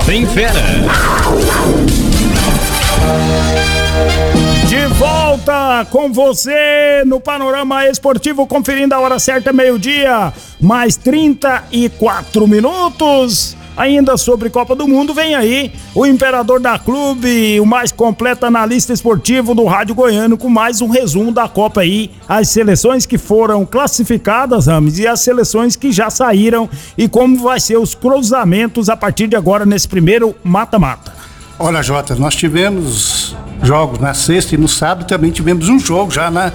Bem fera. De volta com você no Panorama Esportivo, conferindo a hora certa, meio-dia, mais 34 minutos. Ainda sobre Copa do Mundo, vem aí o imperador da clube, o mais completo analista esportivo do Rádio Goiano, com mais um resumo da Copa aí, as seleções que foram classificadas, Rames, e as seleções que já saíram, e como vai ser os cruzamentos a partir de agora nesse primeiro mata-mata. Olha, Jota, nós tivemos jogos na sexta e no sábado também tivemos um jogo já na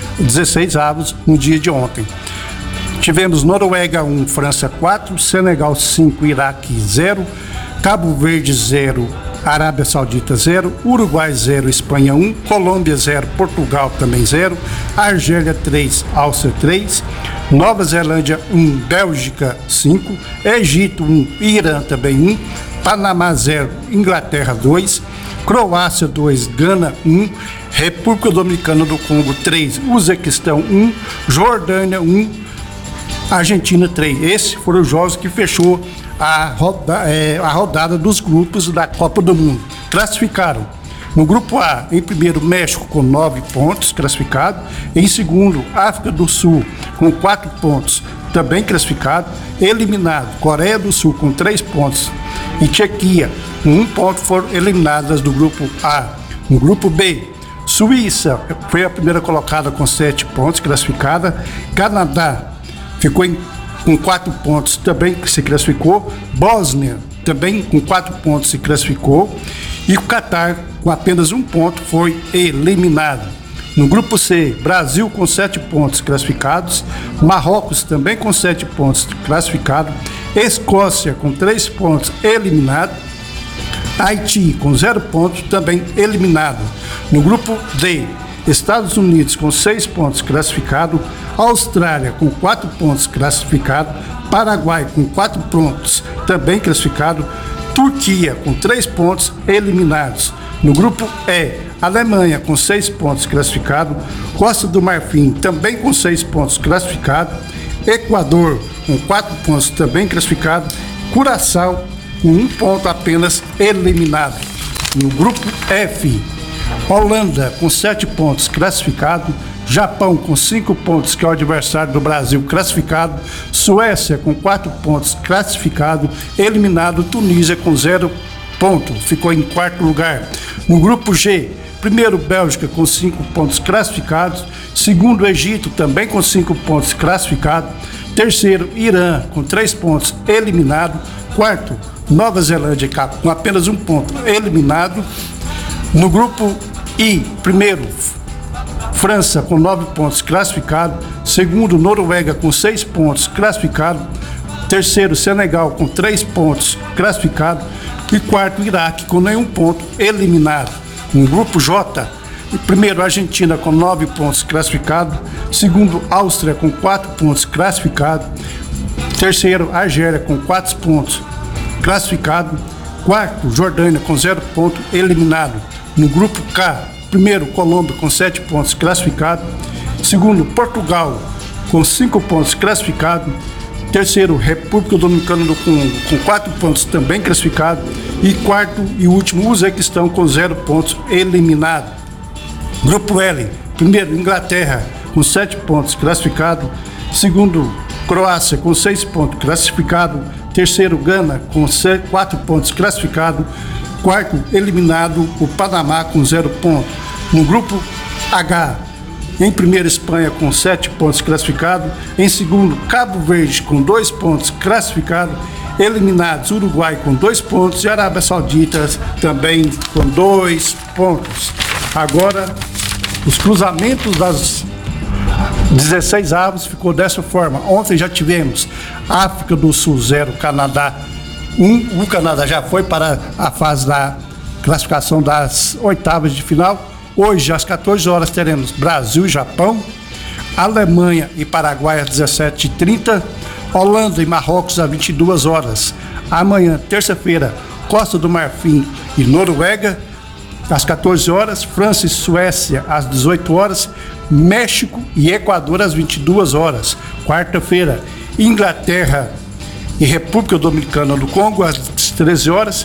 16 avos no dia de ontem. Tivemos Noruega 1, França 4, Senegal 5, Iraque 0, Cabo Verde 0, Arábia Saudita 0, Uruguai 0, Espanha 1, Colômbia 0, Portugal também 0, Argélia 3, Áustria 3, Nova Zelândia 1, Bélgica 5, Egito 1, Irã também 1, Panamá 0, Inglaterra 2, Croácia 2, Gana 1, República Dominicana do Congo 3, Uzbequistão 1, Jordânia 1, Argentina 3. Esses foram os jogos que fechou a rodada dos grupos da Copa do Mundo. Classificaram no grupo A, em primeiro, México com 9 pontos, classificado. Em segundo, África do Sul com 4 pontos, também classificado. Eliminado, Coreia do Sul com 3 pontos e Tchequia com 1 ponto, foram eliminadas do grupo A. No grupo B, Suíça foi a primeira colocada com 7 pontos, classificada. Canadá ficou com 4 pontos, também se classificou. Bósnia também com 4 pontos se classificou. E o Catar, com apenas 1 ponto, foi eliminado. No grupo C, Brasil com 7 pontos classificados. Marrocos também com 7 pontos classificado. Escócia com 3 pontos eliminado. Haiti com 0 pontos também eliminado. No grupo D, Estados Unidos com 6 pontos classificado, Austrália com 4 pontos classificado, Paraguai com 4 pontos também classificado, Turquia com 3 pontos eliminados. No grupo E, Alemanha com 6 pontos classificado, Costa do Marfim também com 6 pontos classificado, Equador com 4 pontos também classificado, Curaçao com 1 ponto apenas eliminado. No grupo F, Holanda com 7 pontos classificado, Japão com 5 pontos, que é o adversário do Brasil, classificado, Suécia com 4 pontos classificado, eliminado. Tunísia com 0 ponto, ficou em 4º lugar. No grupo G, primeiro, Bélgica com 5 pontos classificados, segundo, Egito também com 5 pontos classificado, terceiro, Irã com 3 pontos eliminado, quarto, Nova Zelândia com apenas 1 ponto eliminado. No grupo I, primeiro, França com 9 pontos classificado, segundo, Noruega com 6 pontos classificado, terceiro, Senegal com 3 pontos classificado e quarto, Iraque com nenhum ponto eliminado. No grupo J, primeiro, Argentina com 9 pontos classificado, segundo, Áustria com 4 pontos classificado, terceiro, Argélia com 4 pontos classificado, quarto, Jordânia com 0 ponto eliminado. No grupo K, primeiro, Colômbia com 7 pontos classificado, segundo, Portugal com 5 pontos classificado, terceiro, República Dominicana do Congo com 4 pontos também classificado e quarto e último, Uzbequistão com 0 pontos eliminado. Grupo L, primeiro, Inglaterra com 7 pontos classificado, segundo, Croácia com 6 pontos classificado, terceiro, Gana com 4 pontos classificado, quarto, eliminado, o Panamá com 0 ponto. No grupo H, em primeiro, Espanha com 7 pontos classificado, em segundo, Cabo Verde com 2 pontos classificado, eliminados, Uruguai com 2 pontos e Arábia Saudita também com 2 pontos. Agora, os cruzamentos das 16 avos ficou dessa forma. Ontem já tivemos África do Sul 0, Canadá 1. O Canadá já foi para a fase da classificação das oitavas de final. Hoje, às 14 horas, teremos Brasil e Japão, Alemanha e Paraguai às 17h30, Holanda e Marrocos às 22 horas. Amanhã, terça-feira, Costa do Marfim e Noruega, às 14 horas, França e Suécia às 18 horas, México e Equador às 22 horas. Quarta-feira, Inglaterra e República Dominicana do Congo às 13 horas,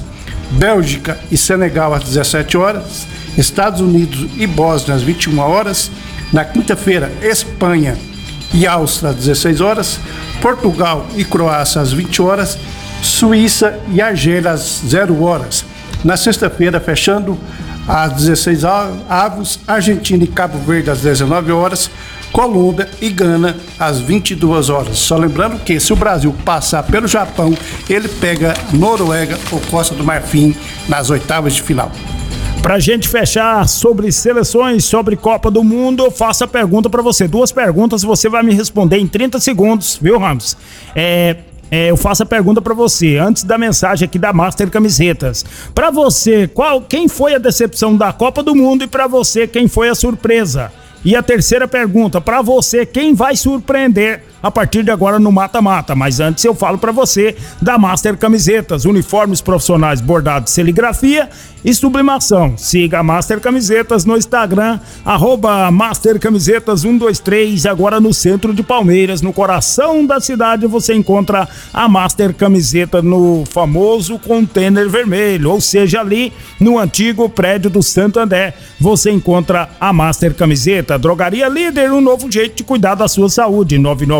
Bélgica e Senegal às 17 horas, Estados Unidos e Bósnia às 21 horas, na quinta-feira, Espanha e Áustria às 16 horas, Portugal e Croácia às 20 horas, Suíça e Argélia às 0 horas. Na sexta-feira, fechando às 16 avos, Argentina e Cabo Verde às 19 horas, Colômbia e Gana às 22 horas. Só lembrando que se o Brasil passar pelo Japão, ele pega Noruega ou Costa do Marfim nas oitavas de final. Pra gente fechar sobre seleções, sobre Copa do Mundo, eu faço a pergunta pra você. 2 perguntas, você vai me responder em 30 segundos, viu, Ramos? Eu faço a pergunta pra você, antes da mensagem aqui da Master Camisetas. Pra você, quem foi a decepção da Copa do Mundo e pra você, quem foi a surpresa? E a terceira pergunta, pra você, quem vai surpreender a partir de agora no mata-mata? Mas antes eu falo pra você da Master Camisetas, uniformes profissionais bordados, serigrafia e sublimação. Siga a Master Camisetas no Instagram, @Master Camisetas 123, agora no centro de Palmeiras, no coração da cidade, você encontra a Master Camiseta no famoso container vermelho, ou seja, ali no antigo prédio do Santo André, você encontra a Master Camiseta. Drogaria Líder, um novo jeito de cuidar da sua saúde,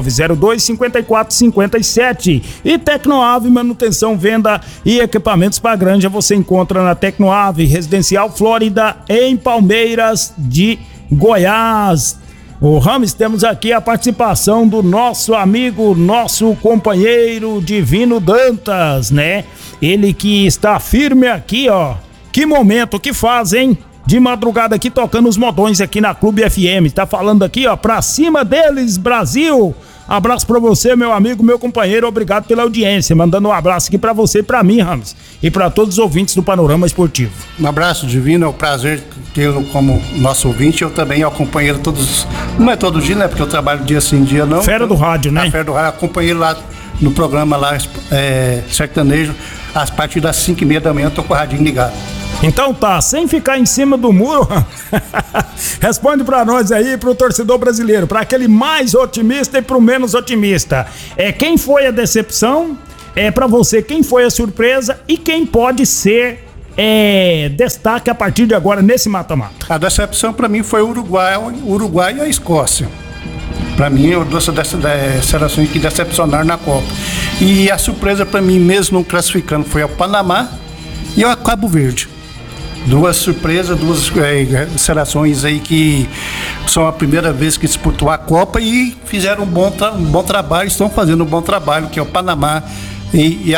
9902-5457. E Tecnoave, manutenção, venda e equipamentos para granja, você encontra na Tecnoave, Residencial Flórida, em Palmeiras de Goiás. O Rames, temos aqui a participação do nosso amigo, nosso companheiro Divino Dantas, né? Ele que está firme aqui, ó. Que momento, que faz, hein? De madrugada aqui tocando os modões aqui na Clube FM. Tá falando aqui, ó, pra cima deles, Brasil. Abraço pra você, meu amigo, meu companheiro, obrigado pela audiência. Mandando um abraço aqui pra você e pra mim, Ramos, e pra todos os ouvintes do Panorama Esportivo. Um abraço, Divino, é um prazer tê-lo como nosso ouvinte. Eu também acompanhei todos, não é todo dia, né, porque eu trabalho dia sim, dia não. Fera do rádio, né? Fera do rádio, acompanhei lá no programa lá, sertanejo, às partir das 5h30 da manhã, eu tô com o radinho ligado. Então tá, sem ficar em cima do muro, responde pra nós aí, pro torcedor brasileiro, pra aquele mais otimista e pro menos otimista. Quem foi a decepção? Pra você, quem foi a surpresa e quem pode ser destaque a partir de agora nesse mata-mata? A decepção pra mim foi o Uruguai e a Escócia. Pra mim, eu dou dessas seleções que decepcionaram na Copa. E a surpresa pra mim, mesmo não classificando, foi o Panamá e o Cabo Verde. Duas surpresas, duas seleções aí que são a primeira vez que disputou a Copa e fizeram um bom trabalho, estão fazendo um bom trabalho, que é o Panamá e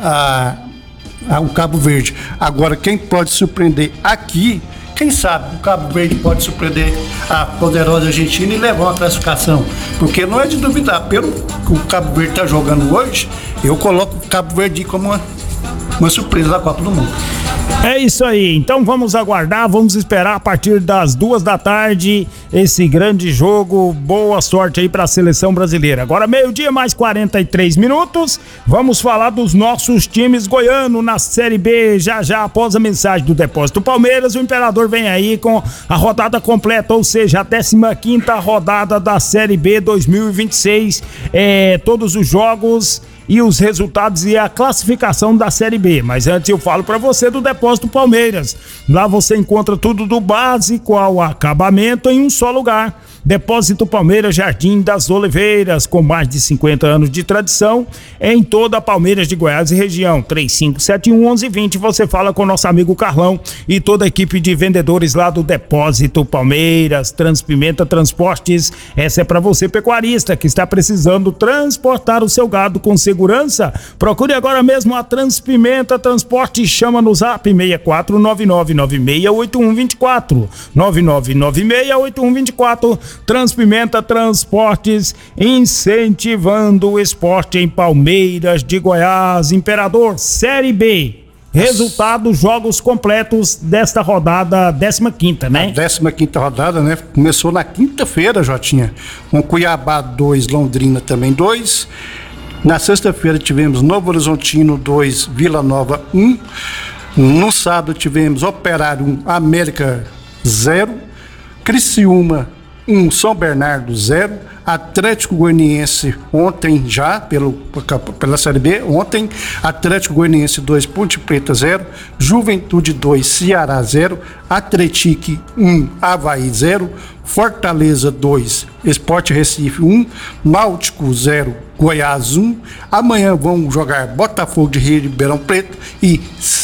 o Cabo Verde. Agora, quem pode surpreender aqui, quem sabe o Cabo Verde pode surpreender a poderosa Argentina e levar uma classificação, porque não é de duvidar, pelo que o Cabo Verde está jogando hoje, eu coloco o Cabo Verde como uma surpresa da Copa do Mundo. É isso aí, então vamos aguardar, vamos esperar a partir das 2 da tarde esse grande jogo. Boa sorte aí para a seleção brasileira. Agora 12h mais 43 minutos, vamos falar dos nossos times goianos na Série B. Já após a mensagem do Depósito Palmeiras, o Imperador vem aí com a rodada completa, ou seja, a 15ª rodada da Série B 2026, todos os jogos e os resultados e a classificação da Série B. Mas antes eu falo para você do Depósito Palmeiras. Lá você encontra tudo do básico ao acabamento em um só lugar. Depósito Palmeiras, Jardim das Oliveiras, com mais de 50 anos de tradição em toda a Palmeiras de Goiás e região. 3571-1120, você fala com o nosso amigo Carlão e toda a equipe de vendedores lá do Depósito Palmeiras. Transpimenta Transportes, essa é para você pecuarista que está precisando transportar o seu gado com segurança. Procure agora mesmo a Transpimenta Transporte, chama no zap 6499968124, 99968124. Transpimenta Transportes, incentivando o esporte em Palmeiras de Goiás. Imperador, Série B. Resultado, jogos completos desta rodada 15ª, né? A 15ª rodada, né? Começou na quinta-feira, Jotinha, com Cuiabá 2, Londrina também 2. Na sexta-feira tivemos Novo Horizontino 2, Vila Nova 1. No sábado tivemos Operário 1, América 0. Criciúma 1, São Bernardo 0, Atlético Goianiense ontem já, pela Série B, ontem, Atlético Goianiense 2, Ponte Preta 0, Juventude 2, Ceará 0, Atlético 1, Avaí 0, Fortaleza 2, Sport Recife 1, Náutico 0, Goiás 1, amanhã vão jogar Botafogo de Ribeirão Preto e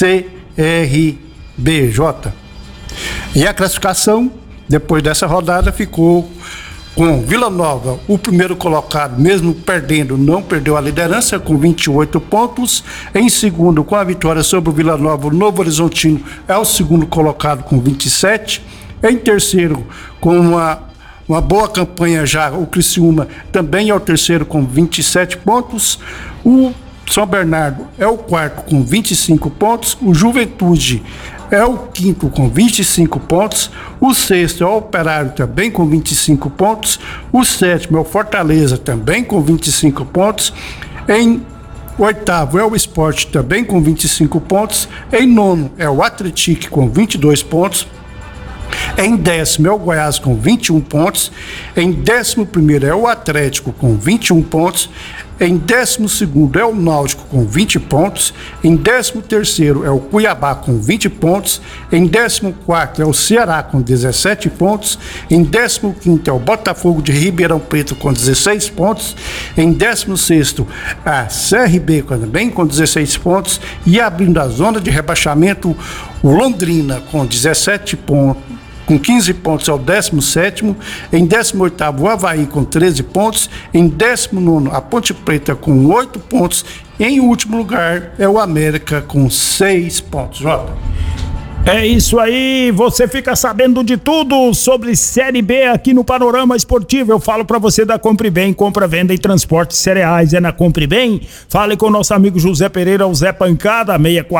CRBJ. E a classificação, depois dessa rodada, ficou com Vila Nova, o primeiro colocado, mesmo perdendo, não perdeu a liderança, com 28 pontos. Em segundo, com a vitória sobre o Vila Nova, o Novo Horizontino é o segundo colocado com 27. Em terceiro, com uma boa campanha já, o Criciúma também é o terceiro com 27 pontos. O São Bernardo é o quarto com 25 pontos. O Juventude é o quinto com 25 pontos, o sexto é o Operário também com 25 pontos, o sétimo é o Fortaleza também com 25 pontos, em oitavo é o Sport também com 25 pontos, em nono é o Atlético com 22 pontos, em décimo é o Goiás com 21 pontos, em 11º é o Atlético com 21 pontos, em 12º é o Náutico com 20 pontos, em 13º é o Cuiabá com 20 pontos, em 14º é o Ceará com 17 pontos, em 15º é o Botafogo de Ribeirão Preto com 16 pontos, em 16º a CRB também com 16 pontos e abrindo a zona de rebaixamento o Londrina com 17 pontos. Com 15 pontos é o 17º, em 18º o Avaí com 13 pontos, em 19º a Ponte Preta com 8 pontos, e em último lugar é o América com 6 pontos. Jota. É isso aí, você fica sabendo de tudo sobre Série B aqui no Panorama Esportivo. Eu falo pra você da Compre Bem, compra, venda e transporte de cereais. É na Compre Bem? Fale com o nosso amigo José Pereira, o Zé Pancada,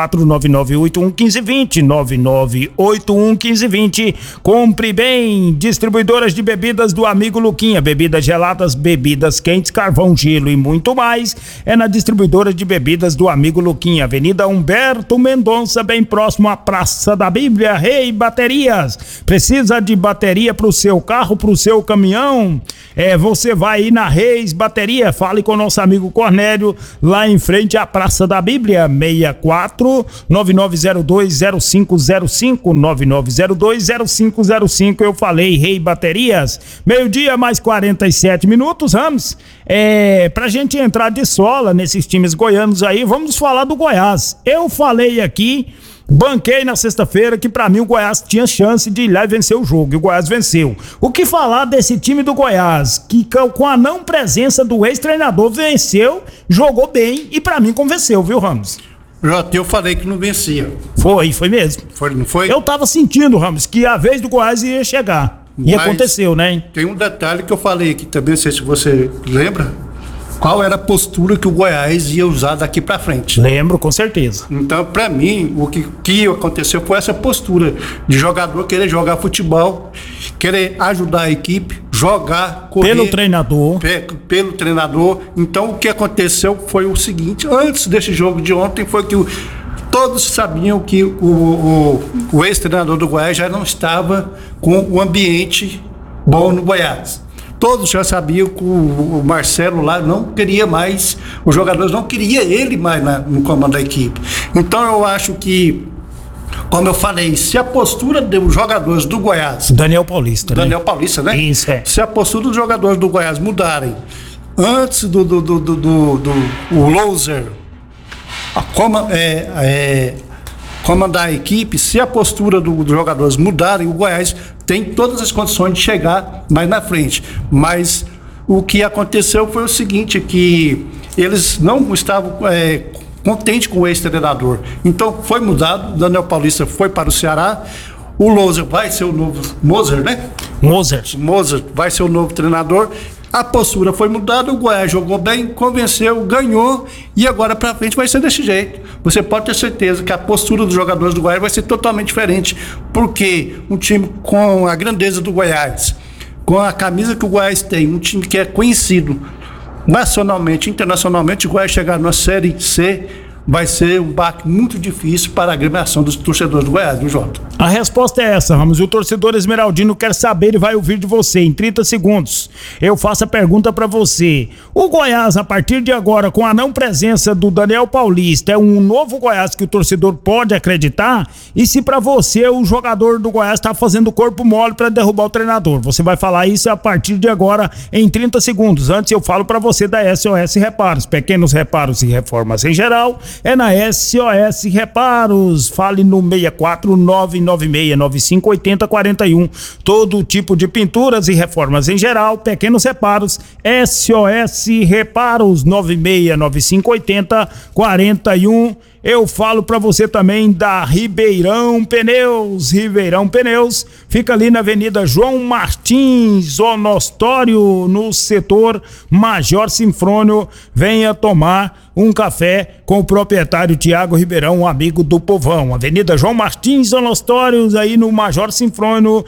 6499811520, 99811520. Compre Bem, distribuidoras de bebidas do amigo Luquinha, bebidas geladas, bebidas quentes, carvão, gelo e muito mais. É na distribuidora de bebidas do amigo Luquinha, Avenida Humberto Mendonça, bem próximo à Praça da Bíblia. Rei Baterias, precisa de bateria para o seu carro, para o seu caminhão? Você vai ir na Reis Bateria. Fale com o nosso amigo Cornélio, lá em frente à Praça da Bíblia, 64-9902-0505, 9902-0505. Eu falei Rei Baterias. 12:00 mais 47 minutos, Ramos. Pra gente entrar de sola nesses times goianos aí, vamos falar do Goiás. Eu falei aqui, banquei na sexta-feira que pra mim o Goiás tinha chance de ir lá e vencer o jogo, e o Goiás venceu. O que falar desse time do Goiás, que com a não presença do ex-treinador venceu, jogou bem e pra mim convenceu, viu, Ramos? Jota, eu falei que não vencia. Foi mesmo. Não foi? Eu tava sentindo, Ramos, que a vez do Goiás ia chegar. E aconteceu, né? Tem um detalhe que eu falei aqui também, não sei se você lembra. Qual era a postura que o Goiás ia usar daqui para frente? Lembro, com certeza. Então, para mim, o que aconteceu foi essa postura de jogador querer jogar futebol, querer ajudar a equipe, jogar, correr. Pelo treinador. Pelo treinador. Então, o que aconteceu foi o seguinte, antes desse jogo de ontem, foi que todos sabiam que o ex-treinador do Goiás já não estava com o ambiente bom no Goiás. Todos já sabiam que o Marcelo lá não queria mais, os jogadores não queriam ele mais no comando da equipe. Então eu acho que, como eu falei, se a postura dos jogadores do Goiás... Daniel Paulista, né? Isso, Se a postura dos jogadores do Goiás mudarem antes do loser comandar a equipe, se a postura dos jogadores mudarem, o Goiás tem todas as condições de chegar mais na frente. Mas o que aconteceu foi o seguinte, que eles não estavam contentes com o ex-treinador. Então foi mudado, Daniel Paulista foi para o Ceará, o Loser vai ser o novo... Moser, né? Moser vai ser o novo treinador. A postura foi mudada, o Goiás jogou bem, convenceu, ganhou e agora pra frente vai ser desse jeito. Você pode ter certeza que a postura dos jogadores do Goiás vai ser totalmente diferente, porque um time com a grandeza do Goiás, com a camisa que o Goiás tem, um time que é conhecido nacionalmente, internacionalmente, o Goiás chegar na Série C vai ser um baque muito difícil para a agremiação dos torcedores do Goiás, viu, Jota? A resposta é essa, Ramos. O torcedor esmeraldino quer saber e vai ouvir de você em 30 segundos. Eu faço a pergunta pra você. O Goiás, a partir de agora, com a não presença do Daniel Paulista, é um novo Goiás que o torcedor pode acreditar? E se pra você o jogador do Goiás tá fazendo corpo mole pra derrubar o treinador? Você vai falar isso a partir de agora em 30 segundos. Antes eu falo pra você da SOS Reparos. Pequenos reparos e reformas em geral é na SOS Reparos. Fale no 64996958041. Todo tipo de pinturas e reformas em geral, pequenos reparos, SOS Reparos 96958041. Eu falo pra você também da Ribeirão Pneus. Ribeirão Pneus fica ali na Avenida João Martins, Onostório, no setor Major Sinfrônio. Venha tomar um café com o proprietário Tiago Ribeirão, um amigo do povão. Avenida João Martins, Onostórios, aí no Major Sinfrônio,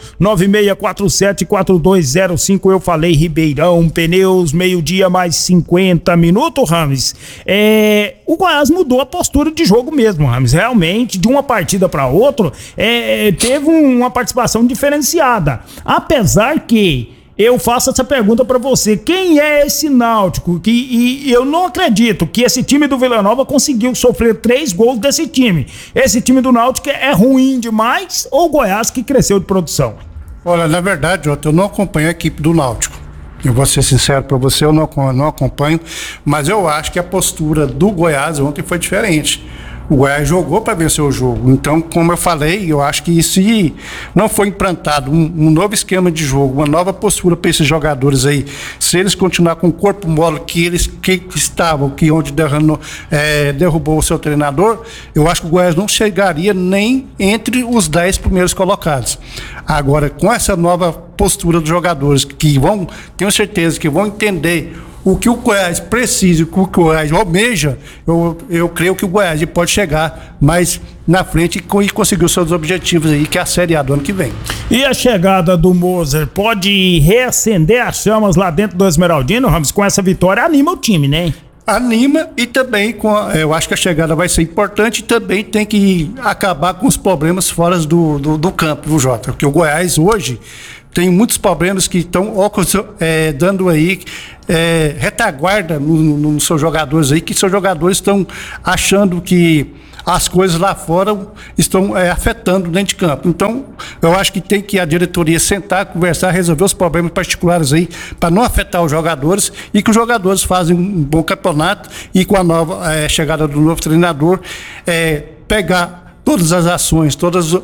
96474205. Eu falei Ribeirão Pneus, 12:00 mais 50 minutos, Rames. O Goiás mudou a postura de jogo mesmo, Rames. Realmente, de uma partida para outra, teve uma participação diferenciada. Apesar que eu faço essa pergunta pra você: quem é esse Náutico? E eu não acredito que esse time do Vila Nova conseguiu sofrer 3 gols desse time. Esse time do Náutico é ruim demais ou o Goiás que cresceu de produção? Olha, na verdade, Jota, eu não acompanho a equipe do Náutico. Eu vou ser sincero pra você, eu não acompanho, mas eu acho que a postura do Goiás ontem foi diferente. O Goiás jogou para vencer o jogo. Então, como eu falei, eu acho que se não for implantado um novo esquema de jogo, uma nova postura para esses jogadores aí, se eles continuar com o corpo mole que estavam, onde derrubou o seu treinador, eu acho que o Goiás não chegaria nem entre os 10 primeiros colocados. Agora, com essa nova postura dos jogadores, que tenho certeza que vão entender o que o Goiás precisa, o que o Goiás almeja, eu creio que o Goiás pode chegar mais na frente e conseguir os seus objetivos aí, que é a Série A do ano que vem. E a chegada do Moser pode reacender as chamas lá dentro do Esmeraldino, Ramos? Com essa vitória anima o time, né? Anima, e também eu acho que a chegada vai ser importante e também tem que acabar com os problemas fora do campo, viu, Jota? Porque o Goiás hoje tem muitos problemas que estão dando aí retaguarda nos seus jogadores aí, que seus jogadores estão achando que as coisas lá fora estão afetando dentro de campo. Então, eu acho que tem que a diretoria sentar, conversar, resolver os problemas particulares aí, para não afetar os jogadores, e que os jogadores fazem um bom campeonato, e com a nova chegada do novo treinador, pegar todas as ações, todas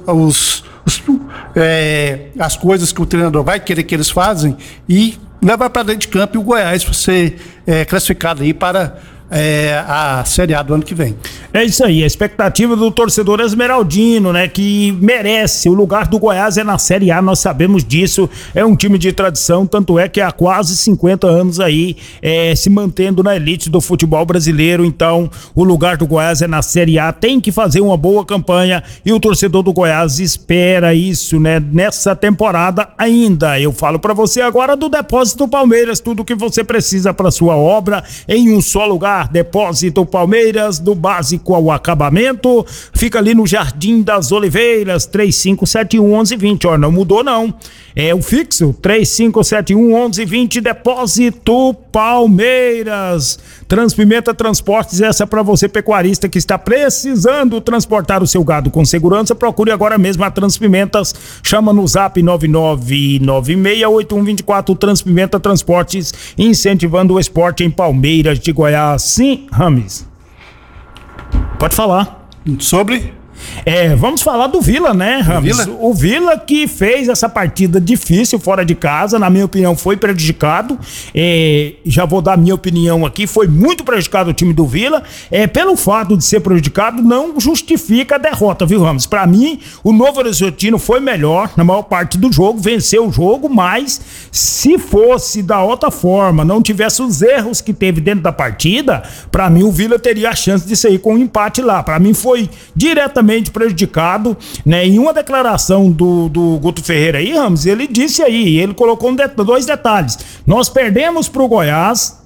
as coisas que o treinador vai querer que eles fazem e levar para dentro de campo, e o Goiás ser classificado aí para a Série A do ano que vem. É isso aí, a expectativa do torcedor esmeraldino, né, que merece. O lugar do Goiás é na Série A, nós sabemos disso. É um time de tradição, tanto é que há quase 50 anos aí se mantendo na elite do futebol brasileiro. Então, o lugar do Goiás é na Série A, tem que fazer uma boa campanha e o torcedor do Goiás espera isso, né, nessa temporada ainda. Eu falo pra você agora do Depósito Palmeiras, tudo que você precisa para sua obra em um só lugar. Depósito Palmeiras, do básico ao acabamento, fica ali no Jardim das Oliveiras, 3571-1120, ó, não mudou não, é o fixo, 3571-1120, Depósito Palmeiras. Transpimenta Transportes, essa é pra você pecuarista que está precisando transportar o seu gado com segurança, procure agora mesmo a Transpimentas, chama no zap 99968124, Transpimenta Transportes, incentivando o esporte em Palmeiras de Goiás. Sim, Rames. Pode falar. Sobre? Vamos falar do Vila, né, Rames? O Vila que fez essa partida difícil fora de casa, na minha opinião foi prejudicado, já vou dar a minha opinião aqui, foi muito prejudicado o time do Vila, pelo fato de ser prejudicado não justifica a derrota, viu, Rames? Pra mim, o Novo Horizontino foi melhor na maior parte do jogo, venceu o jogo, mas se fosse da outra forma, não tivesse os erros que teve dentro da partida, pra mim o Vila teria a chance de sair com um empate lá. Pra mim foi diretamente prejudicado, né? Em uma declaração do Guto Ferreira aí, Ramos, ele disse aí, ele colocou dois detalhes: nós perdemos pro Goiás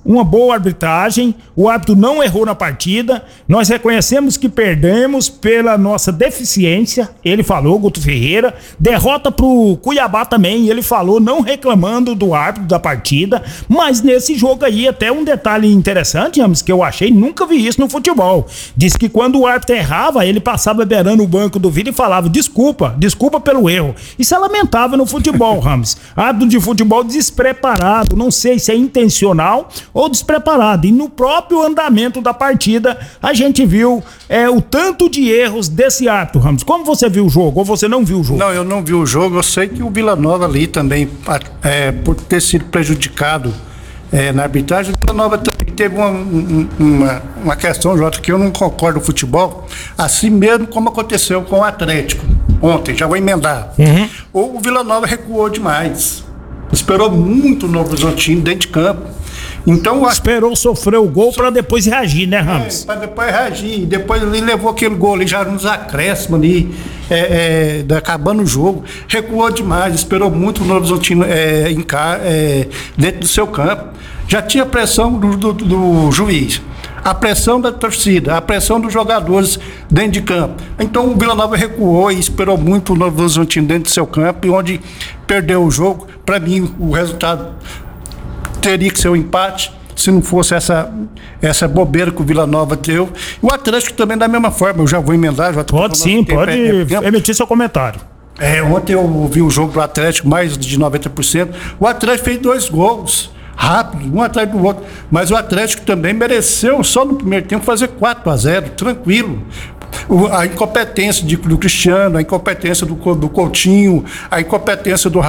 uma boa arbitragem, o árbitro não errou na partida, nós reconhecemos que perdemos pela nossa deficiência, ele falou, Guto Ferreira, derrota pro Cuiabá também, ele falou, não reclamando do árbitro da partida, mas nesse jogo aí, até um detalhe interessante, Ramos, que eu achei, nunca vi isso no futebol, diz que quando o árbitro errava, ele passava beirando o banco do vídeo e falava, desculpa pelo erro. Isso é lamentável no futebol, Ramos, árbitro de futebol despreparado, não sei se é intencional ou despreparado. E no próprio andamento da partida, a gente viu o tanto de erros desse árbitro, Ramos. Como você viu o jogo? Ou você não viu o jogo? Não, eu não vi o jogo. Eu sei que o Vila Nova ali também, por ter sido prejudicado na arbitragem, o Vila Nova também teve uma questão, Jota, que eu não concordo no futebol, assim mesmo como aconteceu com o Atlético ontem, já vou emendar. O Vila Nova recuou demais. Esperou muito o Novo Horizontino dentro de campo. Então, esperou sofrer o gol para depois reagir, né, Ramos? Para depois reagir. Depois ele levou aquele gol ali, já nos acréscimos ali, acabando o jogo. Recuou demais, esperou muito o Novo Horizontino dentro do seu campo. Já tinha pressão do juiz, a pressão da torcida, a pressão dos jogadores dentro de campo. Então o Vila Nova recuou e esperou muito o Novo Horizontino dentro do seu campo, e onde perdeu o jogo. Para mim, o resultado teria que ser um empate, se não fosse essa bobeira que o Vila Nova deu. O Atlético também da mesma forma, eu já vou emendar. Pode sim, pode emitir seu comentário. Ontem eu vi o jogo do Atlético, mais de 90%. O Atlético fez 2 gols, rápido, um atrás do outro. Mas o Atlético também mereceu, só no primeiro tempo, fazer 4-0, tranquilo. A incompetência do Cristiano, a incompetência do Coutinho, a incompetência do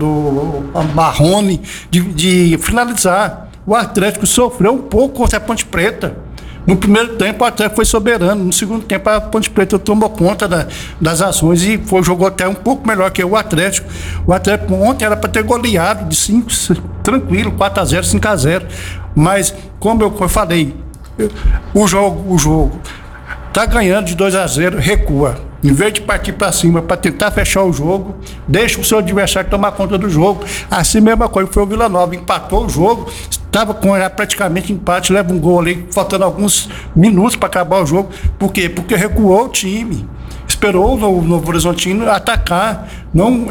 Marrone de finalizar. O Atlético sofreu um pouco contra a Ponte Preta. No primeiro tempo o Atlético foi soberano, no segundo tempo a Ponte Preta tomou conta das ações e jogou até um pouco melhor que o Atlético. O Atlético ontem era para ter goleado de 5, tranquilo, 4-0, 5-0. Mas, como eu falei, o jogo tá ganhando de 2-0, recua. Em vez de partir para cima para tentar fechar o jogo, deixa o seu adversário tomar conta do jogo. Assim, mesma coisa, foi o Vila Nova, empatou o jogo, estava com praticamente empate, leva um gol ali, faltando alguns minutos para acabar o jogo. Por quê? Porque recuou o time, esperou o Novo Horizontino atacar, não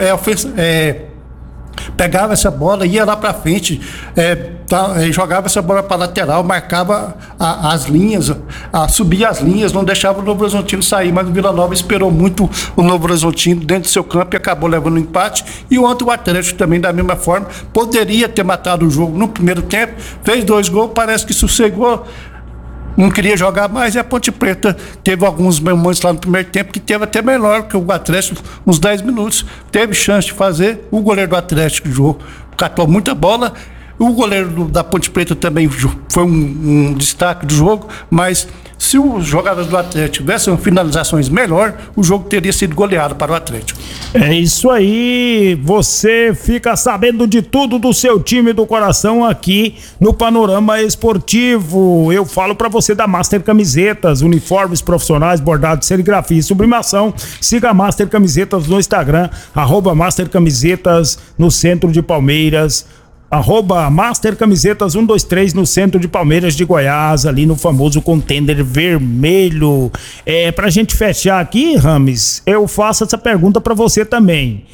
pegava essa bola, ia lá para frente, jogava essa bola para lateral, marcava as linhas, subia as linhas, não deixava o Novo Horizontino sair. Mas o Vila Nova esperou muito o Novo Horizontino dentro do seu campo e acabou levando um empate. E ontem o Atlético também, da mesma forma, poderia ter matado o jogo no primeiro tempo, fez 2 gols, parece que sossegou, não queria jogar mais, e a Ponte Preta teve alguns momentos lá no primeiro tempo que teve até melhor que o Atlético, uns 10 minutos, teve chance de fazer. O goleiro do Atlético catou muita bola, o goleiro da Ponte Preta também foi um destaque do jogo, mas se os jogadores do Atlético tivessem finalizações melhor, o jogo teria sido goleado para o Atlético. É isso aí, você fica sabendo de tudo do seu time do coração aqui no Panorama Esportivo. Eu falo para você da Master Camisetas, uniformes profissionais, bordados, serigrafia e sublimação. Siga a Master Camisetas no Instagram, @Master Camisetas no centro de Palmeiras. Master Camisetas 123 no centro de Palmeiras de Goiás, ali no famoso contêiner vermelho. Pra gente fechar aqui, Rames, eu faço essa pergunta pra você também.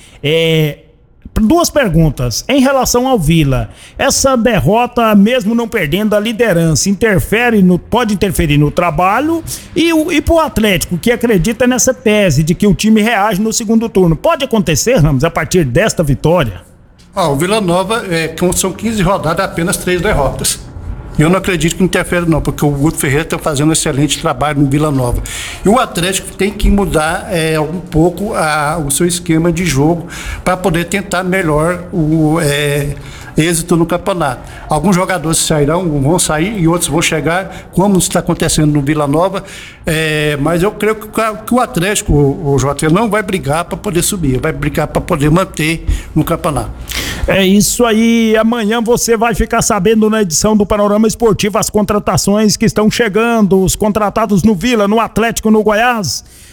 2 perguntas. Em relação ao Vila, essa derrota, mesmo não perdendo a liderança, pode interferir no trabalho? E pro Atlético, que acredita nessa tese de que o time reage no segundo turno, pode acontecer, Rames, a partir desta vitória? O Vila Nova, são 15 rodadas, apenas 3 derrotas. Eu não acredito que interfere não, porque o Guto Ferreira está fazendo um excelente trabalho no Vila Nova. E o Atlético tem que mudar um pouco o seu esquema de jogo para poder tentar melhor o êxito no campeonato. Alguns jogadores vão sair e outros vão chegar, como está acontecendo no Vila Nova, mas eu creio que o Atlético, o Jota, não vai brigar para poder subir, vai brigar para poder manter no campeonato. É isso aí, amanhã você vai ficar sabendo na edição do Panorama Esportivo as contratações que estão chegando, os contratados no Vila, no Atlético, no Goiás.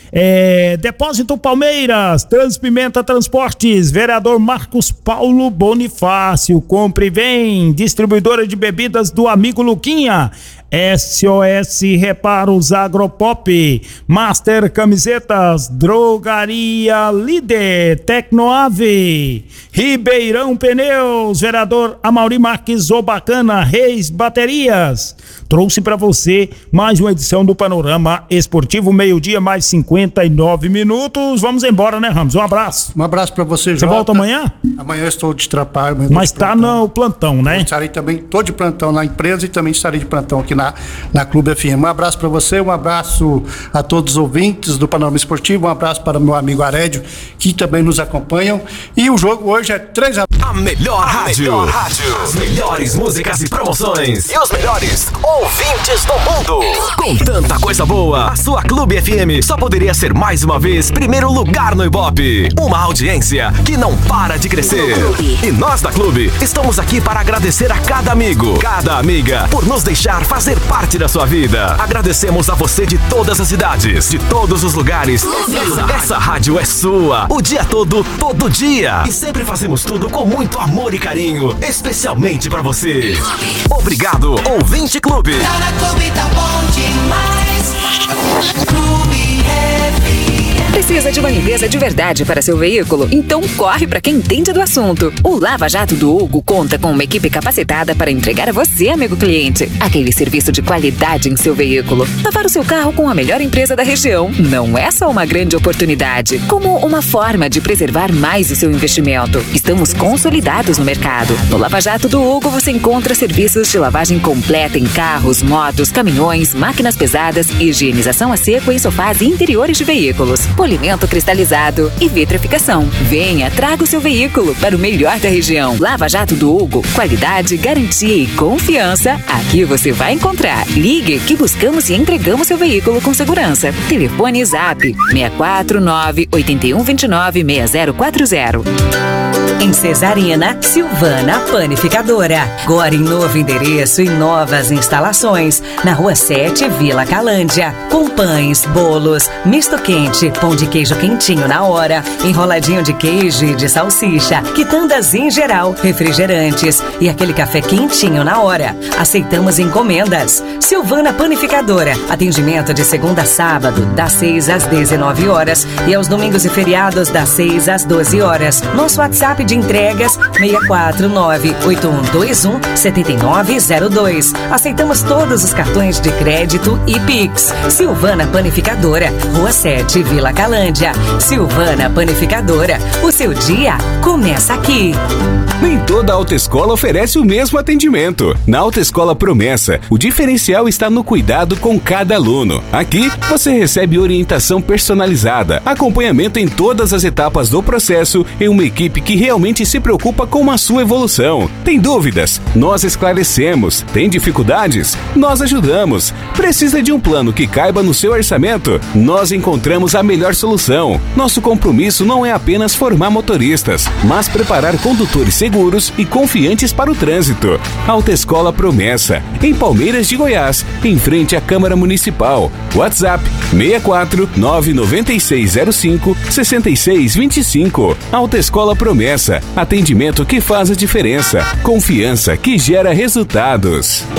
Depósito Palmeiras, Transpimenta Transportes, vereador Marcos Paulo Bonifácio, compre e vem, distribuidora de bebidas do amigo Luquinha, SOS Reparos Agropop, Master Camisetas, Drogaria Líder, Tecnoave, Ribeirão Pneus, vereador Amaury Marques Obacana, Reis Baterias. Trouxe para você mais uma edição do Panorama Esportivo, meio-dia, mais 59 minutos. Vamos embora, né, Ramos? Um abraço. Um abraço para você, Jota. Você volta amanhã? Amanhã eu estou de trabalho. Mas tá no plantão, né? Eu estarei também, estou de plantão na empresa e também estarei de plantão aqui na Clube FM. Um abraço para você, um abraço a todos os ouvintes do Panorama Esportivo, um abraço para o meu amigo Arédio, que também nos acompanham. E o jogo hoje é 3-1. A melhor rádio. As melhores músicas e promoções. E os melhores ouvintes do mundo. Com tanta coisa boa, a sua Clube FM só poderia ser mais uma vez primeiro lugar no Ibope. Uma audiência que não para de crescer. E nós da Clube estamos aqui para agradecer a cada amigo, cada amiga, por nos deixar fazer parte da sua vida. Agradecemos a você de todas as idades, de todos os lugares. Essa rádio é sua, o dia todo, todo dia. E sempre fazemos tudo com muito amor e carinho, especialmente pra você. Obrigado, ouvinte Clube. Tá na Clube, tá bom demais. Clube FM. Precisa de uma limpeza de verdade para seu veículo? Então corre para quem entende do assunto. O Lava Jato do Hugo conta com uma equipe capacitada para entregar a você, amigo cliente, aquele serviço de qualidade em seu veículo. Lavar o seu carro com a melhor empresa da região não é só uma grande oportunidade, como uma forma de preservar mais o seu investimento. Estamos consolidados no mercado. No Lava Jato do Hugo você encontra serviços de lavagem completa em carros, motos, caminhões, máquinas pesadas, higienização a seco em sofás e interiores de veículos, polimento cristalizado e vitrificação. Venha, traga o seu veículo para o melhor da região. Lava Jato do Hugo, qualidade, garantia e confiança, aqui você vai encontrar. Ligue que buscamos e entregamos seu veículo com segurança. Telefone Zap 649-8129-6040. Em Cesarina, Silvana Panificadora. Agora em novo endereço e novas instalações. Na Rua 7, Vila Calândia. Com pães, bolos, misto quente, pão de queijo quentinho na hora, enroladinho de queijo e de salsicha, quitandas em geral, refrigerantes e aquele café quentinho na hora. Aceitamos encomendas. Silvana Panificadora. Atendimento de segunda a sábado, das 6 às 19 horas e aos domingos e feriados, das 6 às 12 horas. Nosso WhatsApp de entregas 649-8121-7902. Aceitamos todos os cartões de crédito e Pix. Silvana Panificadora, Rua 7, Vila Calândia. Silvana Panificadora, o seu dia começa aqui. Nem toda autoescola oferece o mesmo atendimento. Na Autoescola Promessa, o diferencial está no cuidado com cada aluno. Aqui, você recebe orientação personalizada, acompanhamento em todas as etapas do processo e uma equipe que realmente se preocupa com a sua evolução. Tem dúvidas? Nós esclarecemos. Tem dificuldades? Nós ajudamos. Precisa de um plano que caiba no seu orçamento? Nós encontramos a melhor solução. Nosso compromisso não é apenas formar motoristas, mas preparar condutores seguros e confiantes para o trânsito. Autoescola Promessa, em Palmeiras de Goiás, em frente à Câmara Municipal. WhatsApp 6499605-6625. Autoescola Promessa, atendimento que faz a diferença. Confiança que gera resultados.